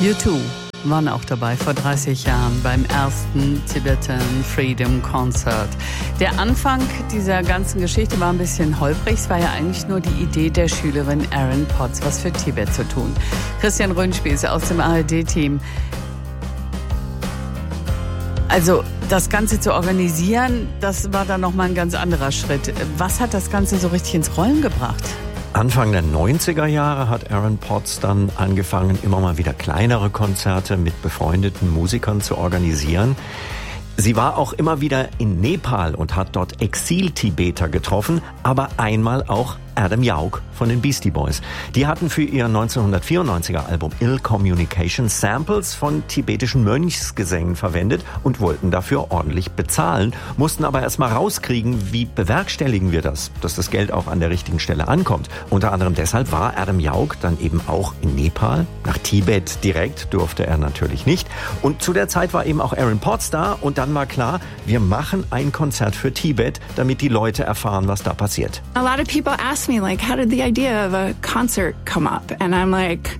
U2 waren auch dabei vor 30 Jahren beim ersten Tibetan Freedom Concert. Der Anfang dieser ganzen Geschichte war ein bisschen holprig. Es war ja eigentlich nur die Idee der Schülerin Erin Potts, was für Tibet zu tun. Christian Röhnspies aus dem ARD-Team. Also das Ganze zu organisieren, das war dann nochmal ein ganz anderer Schritt. Was hat das Ganze so richtig ins Rollen gebracht? Anfang der 90er Jahre hat Erin Potts dann angefangen, immer mal wieder kleinere Konzerte mit befreundeten Musikern zu organisieren. Sie war auch immer wieder in Nepal und hat dort Exil-Tibeter getroffen, aber einmal auch Adam Yauch von den Beastie Boys. Die hatten für ihr 1994er Album Ill Communication Samples von tibetischen Mönchsgesängen verwendet und wollten dafür ordentlich bezahlen, mussten aber erst mal rauskriegen, wie bewerkstelligen wir das, dass das Geld auch an der richtigen Stelle ankommt. Unter anderem deshalb war Adam Yauch dann eben auch in Nepal. Nach Tibet direkt durfte er natürlich nicht. Und zu der Zeit war eben auch Erin Potts da und dann war klar, wir machen ein Konzert für Tibet, damit die Leute erfahren, was da passiert. A lot of people ask me, like, how did the idea of a concert come up? And I'm like,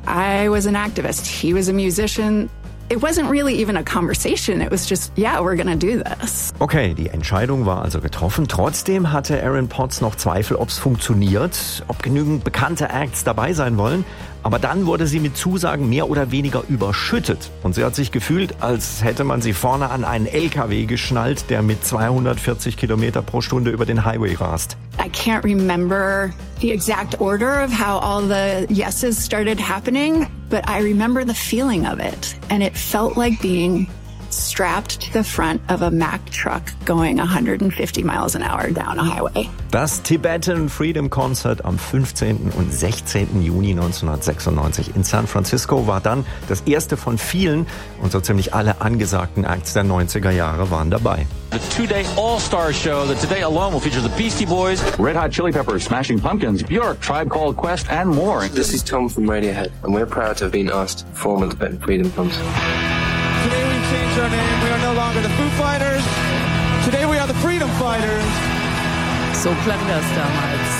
I was an activist. He was a musician. It wasn't really even a conversation. It was just, yeah, we're gonna do this. Okay, die Entscheidung war also getroffen. Trotzdem hatte Erin Potts noch Zweifel, ob es funktioniert, ob genügend bekannte Acts dabei sein wollen. Aber dann wurde sie mit Zusagen mehr oder weniger überschüttet. Und sie hat sich gefühlt, als hätte man sie vorne an einen LKW geschnallt, der mit 240 Kilometer pro Stunde über den Highway rast. I can't remember the exact order of how all the yeses started happening, but I remember the feeling of it. And it felt like being strapped to the front of a Mack truck going 150 miles an hour down a highway. Das Tibetan Freedom Concert am 15. und 16. Juni 1996 in San Francisco war dann das erste von vielen und so ziemlich alle angesagten Acts der 90er Jahre waren dabei. The two-day all-star show that today alone will feature the Beastie Boys, Red Hot Chili Peppers, Smashing Pumpkins, Bjork, Tribe Called Quest, and more. This is Tom from Radiohead, and we're proud to have been asked to perform at the Tibetan Freedom Concert. Today we changed our name. We are no longer the Foo Fighters. Today we are the Freedom Fighters. So klang das damals.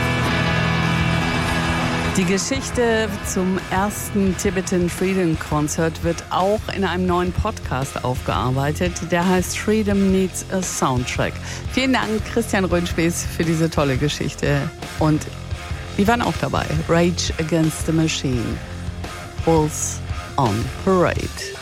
Die Geschichte zum ersten Tibetan Freedom Concert wird auch in einem neuen Podcast aufgearbeitet. Der heißt Freedom Needs a Soundtrack. Vielen Dank, Christian Röhnspies, für diese tolle Geschichte. Und wir waren auch dabei. Rage Against the Machine. Bulls on Parade.